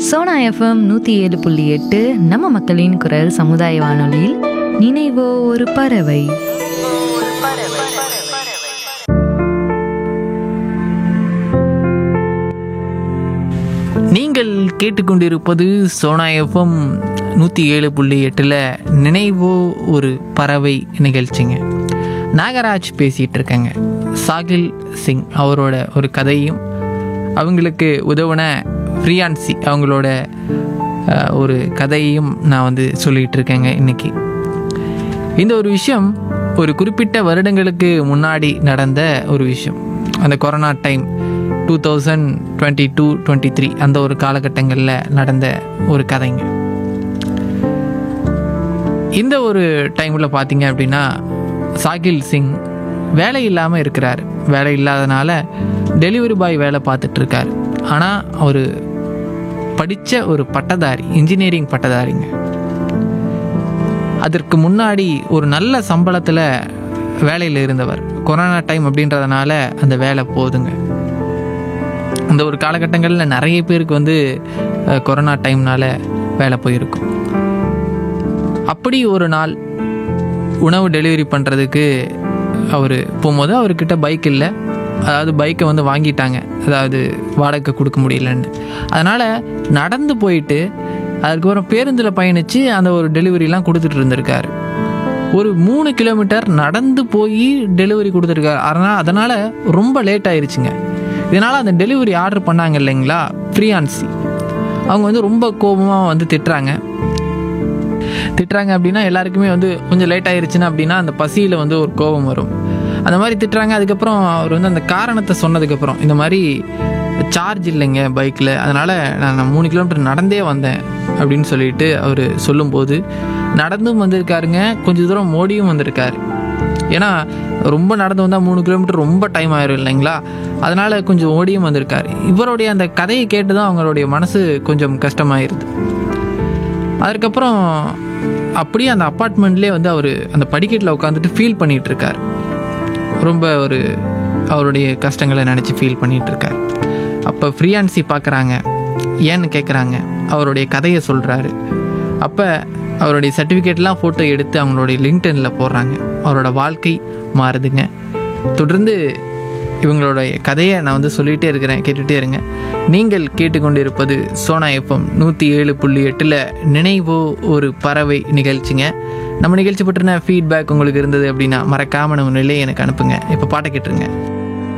Sona FM 107.8 நம்ம மக்களின் குரல் சமுதாய வானொலியில் நினைவோ ஒரு பறவை. நீங்கள் கேட்டுக்கொண்டிருப்பது சோனா எஃப்எம் 107.8 நினைவோ ஒரு பறவை நிகழ்ச்சிங்க. நாகராஜ் பேசிகிட்டு இருக்கேங்க. சாகில் சிங் அவரோட ஒரு கதையும் அவங்களுக்கு உதவுன ஃப்ரியான்சி அவங்களோட ஒரு கதையையும் நான் சொல்லிகிட்டு இருக்கேங்க. இன்றைக்கி இந்த ஒரு விஷயம் ஒரு குறிப்பிட்ட வருடங்களுக்கு முன்னாடி நடந்த ஒரு விஷயம். அந்த கொரோனா டைம் 2022-23 அந்த ஒரு காலகட்டங்களில் நடந்த ஒரு கதைங்க. இந்த ஒரு டைமில் பார்த்தீங்க அப்படின்னா சாகில் சிங் வேலை இல்லாமல் இருக்கிறார். வேலை இல்லாதனால டெலிவரி பாய் வேலை பார்த்துட்ருக்கார். ஆனால் அவர் படித்த ஒரு பட்டதாரி, இன்ஜினியரிங் பட்டதாரிங்க. அதற்கு முன்னாடி ஒரு நல்ல சம்பளத்தில் வேலையில் இருந்தவர். கொரோனா டைம் அப்படின்றதுனால அந்த வேலை போதுங்க. அந்த ஒரு காலகட்டங்களில் நிறைய பேருக்கு கொரோனா டைம்னால வேலை போயிருக்கும். அப்படி ஒரு நாள் உணவு டெலிவரி பண்ணுறதுக்கு அவர் போகும்போது அவர்கிட்ட பைக் இல்லை. அதாவது பைக்கை வாங்கிட்டாங்க, அதாவது வாடகை கொடுக்க முடியலன்னு. அதனால் நடந்து போயிட்டு அதுக்கப்புறம் பேருந்தில் பயணித்து அந்த ஒரு டெலிவரிலாம் கொடுத்துட்டு இருந்திருக்காரு. ஒரு 3 கிலோமீட்டர் நடந்து போய் டெலிவரி கொடுத்துருக்காரு. அதனால் ரொம்ப லேட் ஆயிடுச்சுங்க. இதனால் அந்த டெலிவரி ஆர்டர் பண்ணாங்க இல்லைங்களா, ஃப்ரியான்சி, அவங்க ரொம்ப கோபமாக திட்டுறாங்க அப்படின்னா எல்லாருக்குமே கொஞ்சம் லேட் ஆயிருச்சுன்னா அப்படின்னா அந்த பசியில் ஒரு கோபம் வரும். அந்த மாதிரி திட்டுறாங்க. அதுக்கப்புறம் அவர் அந்த காரணத்தை சொன்னதுக்கப்புறம், இந்த மாதிரி சார்ஜ் இல்லைங்க பைக்கில், அதனால் நான் 3 கிலோமீட்டர் நடந்தே வந்தேன் அப்படின்னு சொல்லிட்டு அவர் சொல்லும்போது, நடந்தும் வந்திருக்காருங்க, கொஞ்சம் தூரம் ஓடியும் வந்திருக்காரு. ஏன்னா ரொம்ப நடந்து வந்தால் 3 கிலோமீட்டர் ரொம்ப டைம் ஆயிரும் இல்லைங்களா, அதனால் கொஞ்சம் ஓடியும் வந்திருக்காரு. இவருடைய அந்த கதையை கேட்டு தான் அவங்களுடைய மனசு கொஞ்சம் கஷ்டமாயிருது. அதுக்கப்புறம் அப்படியே அந்த அப்பார்ட்மெண்ட்லேயே அவர் அந்த படிக்கட்டில் உட்காந்துட்டு ஃபீல் பண்ணிகிட்டு இருக்கார். ரொம்ப அவருடைய கஷ்டங்களை நினச்சி ஃபீல் பண்ணிகிட்டு இருக்கார். அப்போ ஃப்ரியான்சி பார்க்குறாங்க, ஏன்னு கேட்குறாங்க. அவருடைய கதையை சொல்கிறாரு. அப்போ அவருடைய சர்டிஃபிகேட்லாம் ஃபோட்டோ எடுத்து அவங்களுடைய லிங்க்டின்ல போடுறாங்க. அவரோட வாழ்க்கை மாறுதுங்க. தொடர்ந்து இவங்களுடைய கதையை நான் சொல்லிகிட்டே இருக்கிறேன், கேட்டுகிட்டே இருங்க. நீங்கள் கேட்டுக்கொண்டிருப்பது சோனா எஃப்எம் 107.8 நினைவோ ஒரு பறவை நிகழ்ச்சிங்க. நம்ம நிகழ்ச்சி பற்றின ஃபீட்பேக் உங்களுக்கு இருந்தது அப்படின்னா மறக்காம நம்ம நிலையை எனக்கு அனுப்புங்க. இப்போ பாட்டை கேட்டுருங்க.